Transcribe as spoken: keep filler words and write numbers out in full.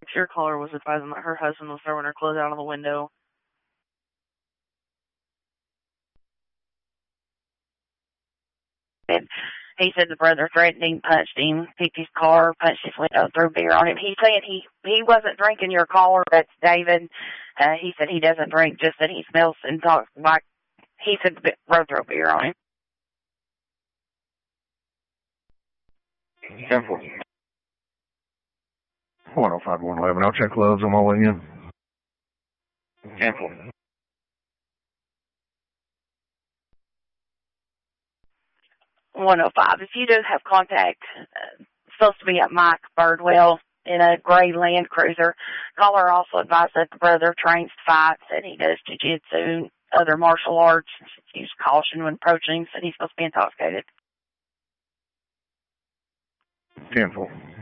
Your caller was advising that her husband was throwing her clothes out of the window. And he said the brother threatened him, punched him, picked his car, punched his window, threw beer on him. He's saying he, he wasn't drinking your caller, that's David. Uh, he said he doesn't drink, just that he smells and talks like, he said the brother threw beer on him. Simple. one oh five, one eleven. I'll check gloves on my way in. Simple. one oh five. If you do have contact, uh, supposed to be at Mike Birdwell in a gray Land Cruiser. Caller also advised that the brother trains to fight, said he does jiu-jitsu, other martial arts, use caution when approaching, said he's supposed to be intoxicated. Simple.